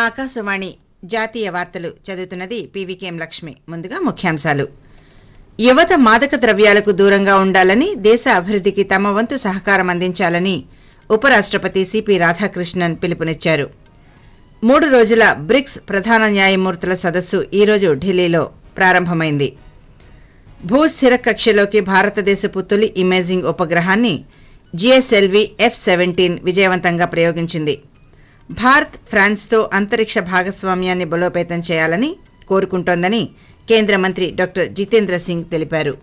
ఆకాశవాణి జాతీయ వార్తలు చదువుతున్నది పీవీకేఎం లక్ష్మి. ముందుగా ముఖ్యాంశాలు. యువత మాదక ద్రవ్యాలకు దూరంగా ఉండాలని, దేశ అభివృద్ధికి తమ వంతు సహకారం అందించాలని ఉపరాష్ట్రపతి సిపి రాధాకృష్ణన్ పిలుపునిచ్చారు. 3 రోజుల బ్రిక్స్ ప్రధాన న్యాయమూర్తుల సదస్సు ఈరోజు ఢిల్లీలో ప్రారంభమైంది. భూస్థిర కక్షలోకి భారతదేశపు తొలి ఇమేజింగ్ ఉపగ్రహాన్ని జిఎస్ఎల్వి F-17 విజయవంతంగా ప్రయోగించింది. భారత్, ఫ్రాన్స్తో అంతరిక్ష భాగస్వామ్యాన్ని బలోపేతం చేయాలని కోరుకుంటోందని కేంద్ర మంత్రి డాక్టర్ జితేంద్ర సింగ్ తెలిపారు.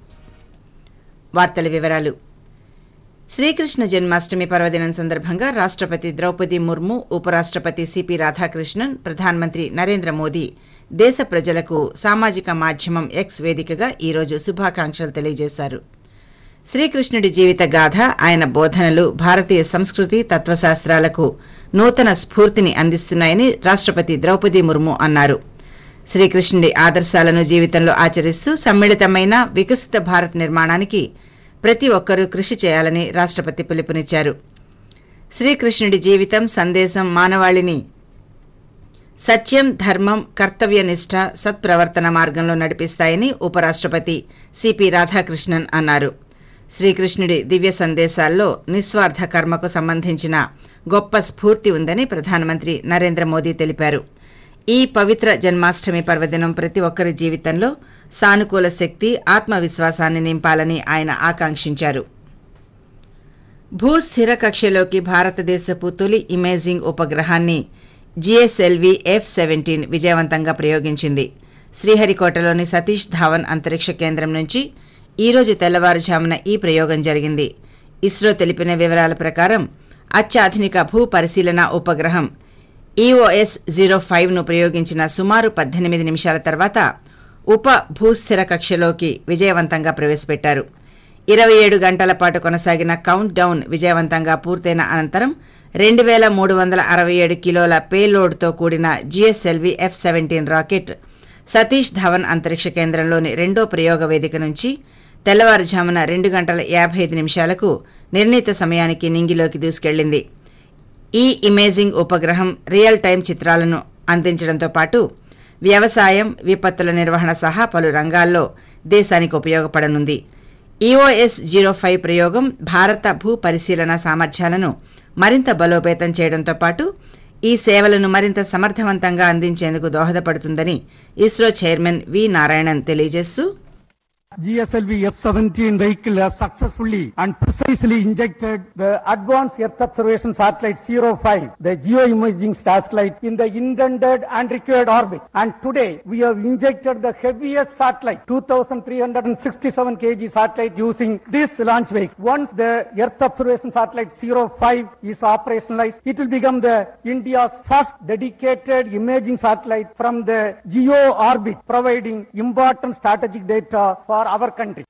వార్తల వివరాలు. శ్రీకృష్ణ జన్మాష్టమి పర్వదినం సందర్భంగా రాష్ట్రపతి ద్రౌపది ముర్ము, ఉపరాష్ట్రపతి సిపి రాధాకృష్ణన్, ప్రధానమంత్రి నరేంద్ర మోదీ దేశ ప్రజలకు సామాజిక మాధ్యమం ఎక్స్ వేదికగా ఈరోజు శుభాకాంక్షలు తెలియజేశారు. శ్రీకృష్ణుడి జీవిత గాథ, ఆయన బోధనలు భారతీయ సంస్కృతి, తత్వశాస్త్రాలకు నూతన స్ఫూర్తిని అందిస్తున్నాయని రాష్ట్రపతి ద్రౌపది ముర్ము అన్నారు. శ్రీకృష్ణుడి ఆదర్శాలను జీవితంలో ఆచరిస్తూ సమ్మిళితమైన వికసిత భారత్ నిర్మాణానికి ప్రతి ఒక్కరూ కృషి చేయాలని రాష్ట్రపతి పిలుపునిచ్చారు. శ్రీకృష్ణుడి జీవితం, సందేశం మానవాళిని సత్యం, ధర్మం, కర్తవ్యనిష్ట, సత్ప్రవర్తన మార్గంలో నడిపిస్తాయని ఉపరాష్ట్రపతి సిపి రాధాకృష్ణన్ అన్నారు. శ్రీకృష్ణుడి దివ్య సందేశాల్లో నిస్వార్థ కర్మకు సంబంధించిన గొప్ప స్ఫూర్తి ఉందని ప్రధానమంత్రి నరేంద్ర మోదీ తెలిపారు. ఈ పవిత్ర జన్మాష్టమి పర్వదినం ప్రతి ఒక్కరి జీవితంలో సానుకూల శక్తి, ఆత్మవిశ్వాసాన్ని నింపాలని ఆయన ఆకాంక్షించారు. భూస్థిర కక్షలోకి భారతదేశపు తొలి ఇమేజింగ్ ఉపగ్రహాన్ని జిఎస్ఎల్వి F-17 విజయవంతంగా ప్రయోగించింది. శ్రీహరికోటలోని సతీష్ ధావన్ అంతరిక్ష కేంద్రం నుంచి ఈరోజు తెల్లవారుజామున ఈ ప్రయోగం జరిగింది. ఇస్రో తెలిపిన వివరాల ప్రకారం అత్యాధునిక భూ పరిశీలన ఉపగ్రహం EOS-05ను ప్రయోగించిన సుమారు 18 నిమిషాల తర్వాత భూస్థిర కక్షలోకి విజయవంతంగా ప్రవేశపెట్టారు. 27 గంటల పాటు కొనసాగిన కౌంట్ డౌన్ విజయవంతంగా పూర్తయిన అనంతరం 2367 కిలోల పేలోడ్తో కూడిన GSLV F-17 rocket Satish Dhawan అంతరిక్ష కేంద్రంలోని రెండో ప్రయోగ వేదిక నుంచి తెల్లవారుజామున 2 గంటల 55 నిమిషాలకు నిర్ణీత సమయానికి నింగిలోకి దూసుకెళ్లింది. ఈ ఇమేజింగ్ ఉపగ్రహం రియల్ టైం చిత్రాలను అందించడంతో పాటు వ్యవసాయం, విపత్తుల నిర్వహణ సహా పలు రంగాల్లో దేశానికి ఉపయోగపడనుంది. EOS-05 ప్రయోగం భారత భూ పరిశీలన సామర్థ్యాలను మరింత బలోపేతం చేయడంతో పాటు ఈ సేవలను మరింత సమర్థవంతంగా అందించేందుకు దోహదపడుతుందని ఇస్రో చైర్మన్ వి నారాయణన్ తెలియజేస్తూ, GSLV F-17 vehicle has successfully and precisely injected the Advanced Earth Observation Satellite 05, the geoimaging satellite, in the intended and required orbit. And today, we have injected the heaviest satellite, 2,367 kg satellite, using this launch vehicle. Once the Earth Observation Satellite 05 is operationalized, it will become the India's first dedicated imaging satellite from the geo orbit, providing important strategic data for our country.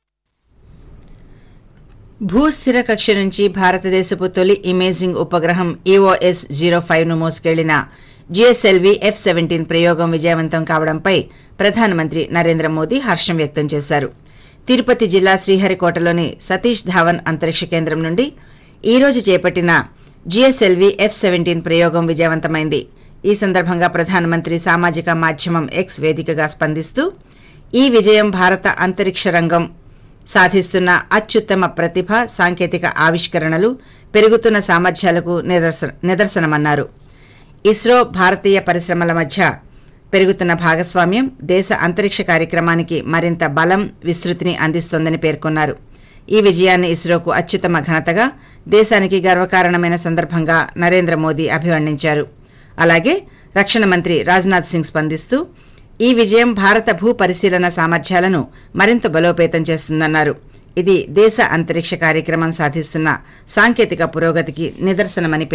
భూస్థిర కక్ష నుంచి భారతదేశపు తొలి imaging ఉపగ్రహం EOS-05ను మోసుకెళ్లిన GSLV F-17 ప్రయోగం విజయవంతం కావడంపై ప్రధానమంత్రి నరేంద్ర మోదీ హర్షం వ్యక్తం చేశారు. తిరుపతి జిల్లా శ్రీహరికోటలోని సతీష్ ధావన్ అంతరిక్ష కేంద్రం నుండి ఈరోజు చేపట్టిన జిఎస్ఎల్వి F-17 ప్రయోగం విజయవంతమైంది. ఈ సందర్భంగా ప్రధానమంత్రి సామాజిక మాధ్యమం ఎక్స్ వేదికగా స్పందిస్తూ, ఈ విజయం భారత అంతరిక్ష రంగం సాధిస్తున్న అత్యుత్తమ ప్రతిభ, సాంకేతిక ఆవిష్కరణలు, పెరుగుతున్న సామర్థ్యాలకు నిదర్శనమన్నారు. ఇస్రో, భారతీయ పరిశ్రమల మధ్య పెరుగుతున్న భాగస్వామ్యం దేశ అంతరిక్ష కార్యక్రమానికి మరింత బలం, విస్తృతిని అందిస్తోందని పేర్కొన్నారు. ఈ విజయాన్ని ఇస్రోకు అత్యుత్తమ ఘనతగా, దేశానికి గర్వకారణమైన సందర్భంగా నరేంద్ర మోదీ అభివర్ణించారు. అలాగే రక్షణ మంత్రి రాజ్నాథ్ సింగ్ స్పందిస్తూ, ఈ విజయం భారత భూ పరిశీలన సామర్థ్యాలను మరింత బలోపేతం చేస్తుందన్నారు. ఇది దేశ అంతరిక్ష కార్యక్రమం సాధిస్తున్న సాంకేతిక పురోగతికి నిదర్శనమని